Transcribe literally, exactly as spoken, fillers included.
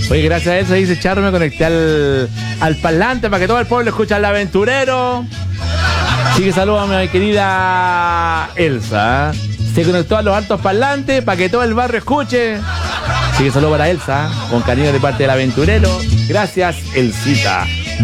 Oye, gracias a eso, dice Charro, me conecté al, al parlante para que todo el pueblo escuche al aventurero. Así que saludos a mi querida Elsa. Se conectó a los altos parlantes para que todo el barrio escuche. Así que saludos para Elsa, con cariño de parte del aventurero. Gracias, Elsita.